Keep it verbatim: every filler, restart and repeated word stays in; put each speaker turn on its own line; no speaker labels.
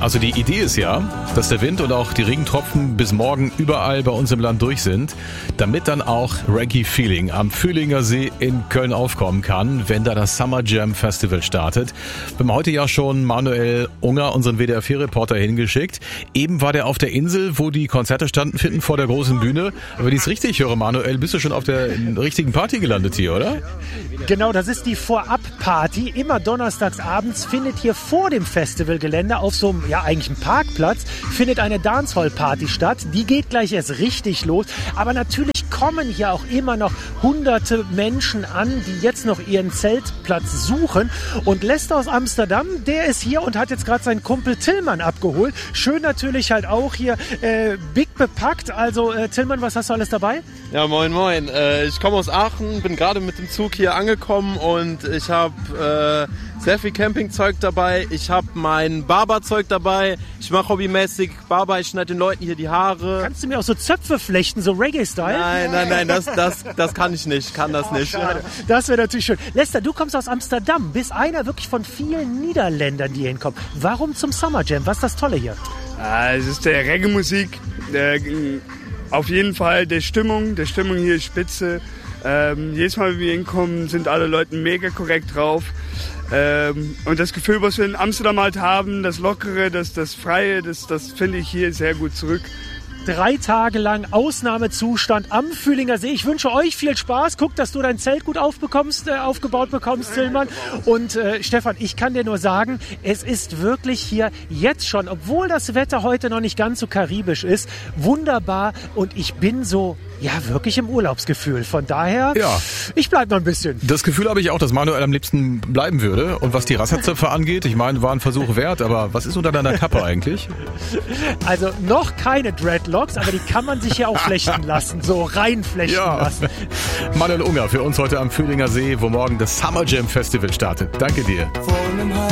Also die Idee ist ja, dass der Wind und auch die Regentropfen bis morgen überall bei uns im Land durch sind, damit dann auch Reggae-Feeling am Fühlinger See in Köln aufkommen kann, wenn da das Summer Jam Festival startet. Wir haben heute ja schon Manuel Unger, unseren W D R vier Reporter, hingeschickt. Eben war der auf der Insel, wo die Konzerte standen, finden vor der großen Bühne. Aber wenn ich es richtig höre, Manuel, bist du schon auf der richtigen Party gelandet hier, oder?
Genau, das ist die Vorab-Party. Immer donnerstags abends findet hier vor dem Festivalgelände auf so einem, ja eigentlich einem Parkplatz, findet eine Dancehall-Party statt. Die geht gleich erst richtig los. Aber natürlich kommen hier auch immer noch hunderte Menschen an, die jetzt noch ihren Zeltplatz suchen. Und Lester aus Amsterdam, der ist hier und hat jetzt gerade seinen Kumpel Tillmann abgeholt. Schön natürlich halt auch hier äh, big bepackt. Also äh, Tillmann, was hast du alles dabei?
Ja, moin moin. Äh, ich komme aus Aachen, bin gerade mit dem Zug hier angekommen und ich habe äh, sehr viel Campingzeug dabei. Ich habe mein Barberzeug dabei. Ich mache hobbymäßig Barber, ich schneide den Leuten hier die Haare.
Kannst du mir auch so Zöpfe flechten, so Reggae-Style?
Nein, nein, nein, das, das, das kann ich nicht, kann das
oh,
nicht.
Schade. Das wäre natürlich schön. Lester, du kommst aus Amsterdam, bist einer wirklich von vielen Niederländern, die hier hinkommen. Warum zum Summer Jam? Was ist das Tolle hier?
Ah, es ist der Reggae-Musik, der, auf jeden Fall der Stimmung, der Stimmung hier ist spitze. Ähm, jedes Mal, wenn wir hinkommen, sind alle Leute mega korrekt drauf. Ähm, und das Gefühl, was wir in Amsterdam halt haben, das Lockere, das, das Freie, das, das finde ich hier sehr gut zurück.
Drei Tage lang Ausnahmezustand am Fühlinger See. Ich wünsche euch viel Spaß. Guck, dass du dein Zelt gut aufbekommst, äh, aufgebaut bekommst, Tillmann. Und äh, Stefan, ich kann dir nur sagen, es ist wirklich hier jetzt schon, obwohl das Wetter heute noch nicht ganz so karibisch ist, wunderbar. Und ich bin so, ja, wirklich im Urlaubsgefühl. Von daher,
ja.
Ich bleib noch ein bisschen.
Das Gefühl habe ich auch, dass Manuel am liebsten bleiben würde. Und was die Rasserzöpfe angeht, ich meine, war ein Versuch wert. Aber was ist unter deiner Kappe eigentlich?
Also noch keine Dreadlocks, aber die kann man sich ja auch flechten lassen. So reinflechten
ja.
lassen.
Manuel Unger für uns heute am Fühlinger See, wo morgen das Summer Jam Festival startet. Danke dir.